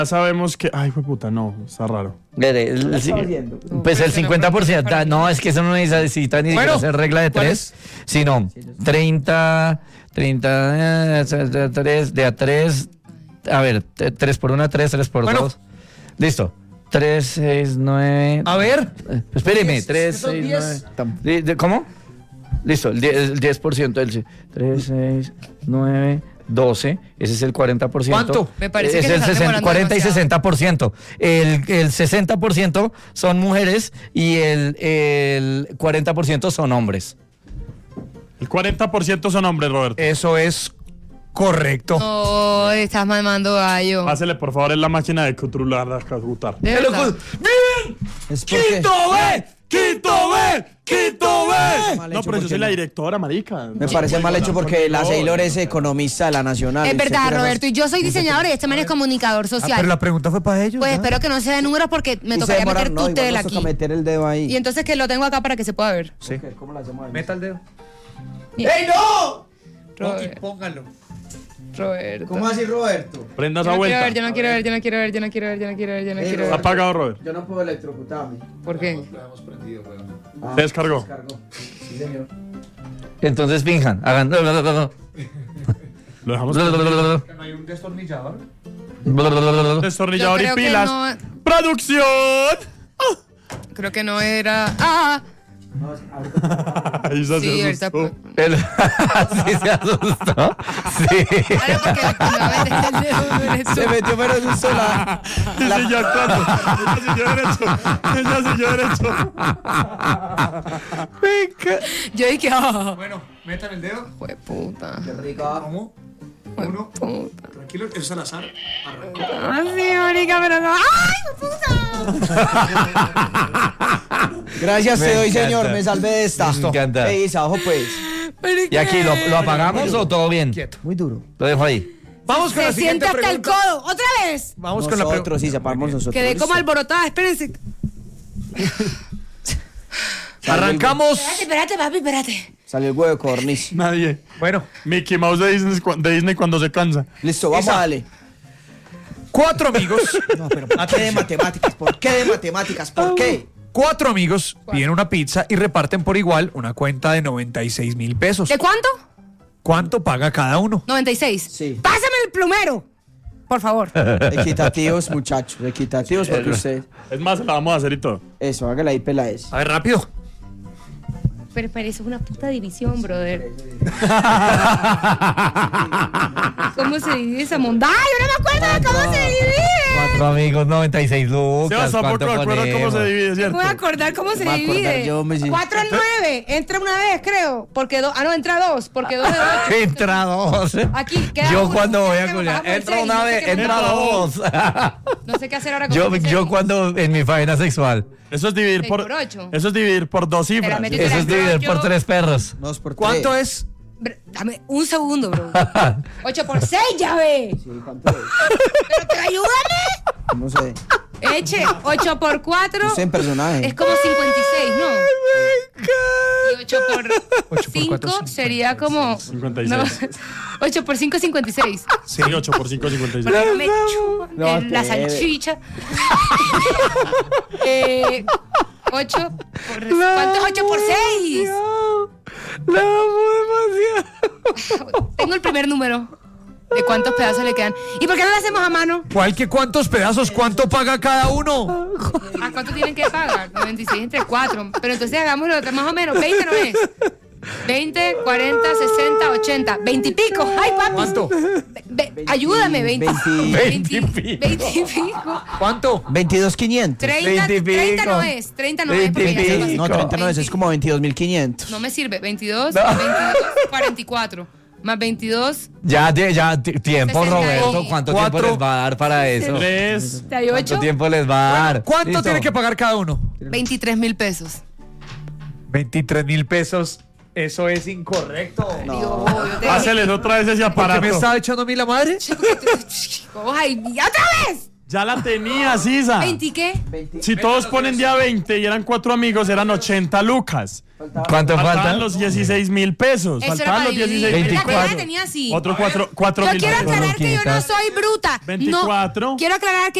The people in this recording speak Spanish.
Ya sabemos que... Ay, fue puta, no, está raro. Pues el 50%, no, es que eso no necesita ni siquiera hacer regla de 3, sino 30, 3, de a 3, a ver, 3 por 1, 3 por 2, listo, 3, 6, 9, a ver, espéreme, 3, 6, 9, ¿cómo? Listo, el 10% del 3, 6, 9, 12, ese es el 40%. ¿Cuánto? Me parece es que el 40 y 60%. El 60% son mujeres y el 40% son hombres. El 40% son hombres, Roberto. Eso es correcto. No, estás mamando gallo. Pásele, por favor, en la máquina de controlar. ¿De verdad? ¡Bien! ¡Quito B! ¡Quito B! ¡Quito B! No, pero yo soy la directora, marica. Me parece mal hecho porque la Sailor es economista de la Nacional. Es verdad, Roberto, y yo soy diseñadora y este man es comunicador social. Pero la pregunta fue para ellos. Pues espero que no sea de números porque me tocaría meter tutel aquí. Meter el dedo ahí. Y entonces que lo tengo acá para que se pueda ver. Sí. ¿Cómo la hacemos ahí? Meta el dedo. ¡Ey, no! Robert, Póngalo. Roberto. ¿Cómo así, Roberto? Prenda esa vuelta. Yo no quiero ver. Está apagado, Robert. Yo no puedo electrocutarme. ¿Por qué? Se descargó. Sí, señor. Entonces finjan, hagan. Lo dejamos. ¿No hay un destornillador? Destornillador Yo y creo que pilas. no- ¡Producción! Creo que no era. ¡Ah! Ahí se Sí, ahorita. asustó. ¿Sí se asustó? Sí. Claro, porque me va a meter el dedo en el Se metió menos un sola. Y siguió actuando. Ella siguió derecho. Yo dije, ¡ah! Bueno, metan el dedo. Fue puta. Qué rica. ¿Cómo? Uno. Tranquilo, eso es al azar. Arrancó. Ah, sí, marica, pero no. ¡Ay, puta! Gracias Me te doy, encanta. señor. Me salvé de esta. Me encanta. Ey, Isajo, pues. ¿Y aquí lo apagamos o todo bien? Quieto. Muy duro. Lo dejo ahí. Vamos con la Se siguiente siente hasta el pregunta. codo. ¡Otra vez! Vamos con la Nosotros, pregunta. sí, sepamos nosotros. Quedé como alborotada, espérense. Arrancamos. Espérate, papi, espérate. Salió el huevo de corniz. Nadie. Bueno, Mickey Mouse de Disney cuando se cansa. Listo, vamos Isa. a darle. 4 amigos. No, pero ¿por qué de matemáticas? ¿Por qué de matemáticas? ¿Por qué? 4 amigos piden una pizza y reparten por igual una cuenta de 96,000 pesos. ¿De cuánto? ¿Cuánto paga cada uno? 96. Sí. Pásame el plumero. Por favor. Equitativos, muchachos. Equitativos porque ustedes. Es más, se la vamos a hacer y todo. Eso, hágale ahí, Peláez. A ver, rápido. Pero eso es una puta división, brother. ¿Cómo se divide esa monda? ¡Ay, yo no me acuerdo de cómo se divide! 4 amigos, 96 lucas. Sebas tampoco ¿cuánto recuerda cómo ponemos? se divide, Me ¿cierto? voy a acordar cómo se Me voy a acordar divide. yo, me sí. 4 al 9. Entra una vez, creo. Porque no, entra 2. Porque 2 de 8. Entra 2. Aquí, queda Yo uno. cuando voy a Ya culiar, bajamos el entra seis, una no sé vez, qué entra más. 2. No sé qué hacer ahora con Yo ese seis. cuando en mi faena sexual. Eso es dividir 6 por 8. Eso es dividir por 2 cifras. Espérame, Eso es dividir por 3 perros. 2 por 3. ¿Cuánto es? Dame un segundo, bro. 8 por 6, ya ve. Sí, ¿cuánto es? Pero que ayúdame. No sé. Eche, 8 por 4 No sé en personaje. es como 56, ¿no? Y 8 por 5 4, sería como... 56. No, 8 por 5 es 56. Sí, 8 por 5, 56. Porque no me chupa No, la te- salchicha. 8 por... ¿Cuánto es 8 por 6? La amo demasiado. Tengo el primer número. ¿De cuántos pedazos le quedan? ¿Y por qué no lo hacemos a mano? ¿Cuál que cuántos pedazos? ¿Cuánto paga cada uno? ¿A cuánto tienen que pagar? 96 entre 4. Pero entonces hagámoslo más o menos. 20 no es. 20, 40, 60, 80. 20 y pico. ¡Ay, papi! ¿Cuánto? Ayúdame, 20. 20 y pico. 20 y pico. ¿Cuánto? 22,500. 30, 20 y 30 no pico. es. 30 no es. 20 y Porque ya se pico. No, 30 no es, es como 22,500. No me sirve. 22, 22, 44. Más 22, Ya, tiempo, 60. Roberto. ¿Cuánto tiempo 4. les va a dar para eso? 3. 68. ¿Cuánto tiempo les va a dar? ¿Cuánto ¿Listo? tiene que pagar cada uno? 23,000 pesos. 23,000 pesos. Eso es incorrecto. Dios, yo te Háceles otra vez ese ¿Por qué aparato. me estaba echando a mí la madre? Ay, ¿y otra vez! Ya la tenía, Sisa. ¿20 qué? Si todos ponen día 20 y eran 4 amigos, eran 80 lucas. ¿Cuánto Faltaban falta? los 16.000 pesos. Eso era Faltaban para los dividir. 16.000 La Cuatro. tela tenía así. Otro 4.000 Yo quiero pesos. aclarar que yo no soy bruta. 24. No, quiero aclarar que